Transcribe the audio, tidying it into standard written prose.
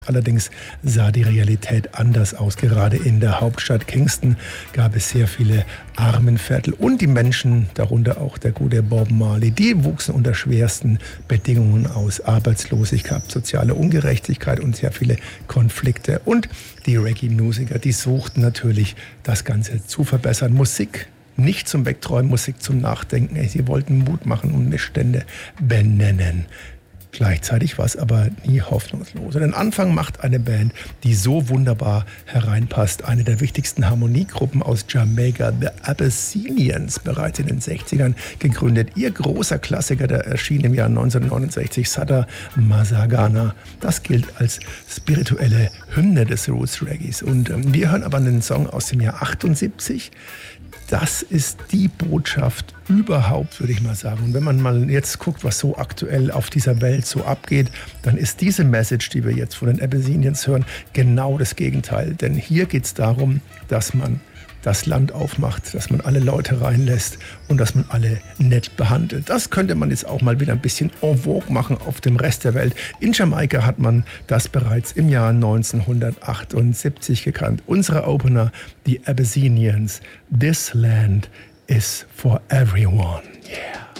Allerdings sah die Realität anders aus. Gerade in der Hauptstadt Kingston gab es sehr viele Armenviertel und die Menschen, darunter auch der gute Bob Marley, die wuchsen unter schwersten Bedingungen aus. Arbeitslosigkeit, soziale Ungerechtigkeit und sehr viele Konflikte. Und die Reggae-Musiker, die suchten natürlich, das Ganze zu verbessern. Musik nicht zum Wegträumen, Musik zum Nachdenken. Sie wollten Mut machen und Missstände benennen. Gleichzeitig war es aber nie hoffnungslos. Den Anfang macht eine Band, die so wunderbar hereinpasst. Eine der wichtigsten Harmoniegruppen aus Jamaika, The Abyssinians, bereits in den 60ern gegründet. Ihr großer Klassiker, der erschien im Jahr 1969, Sada Masagana. Das gilt als spirituelle Hymne des Roots Reggaes. Und wir hören aber einen Song aus dem Jahr 78. Das ist die Botschaft überhaupt, würde ich mal sagen. Und wenn man mal jetzt guckt, was so aktuell auf dieser Welt so abgeht, dann ist diese Message, die wir jetzt von den Abyssinians hören, genau das Gegenteil. Denn hier geht es darum, dass man das Land aufmacht, dass man alle Leute reinlässt und dass man alle nett behandelt. Das könnte man jetzt auch mal wieder ein bisschen en vogue machen auf dem Rest der Welt. In Jamaika hat man das bereits im Jahr 1978 gekannt. Unsere Opener, die Abyssinians, This Land is for everyone. Yeah.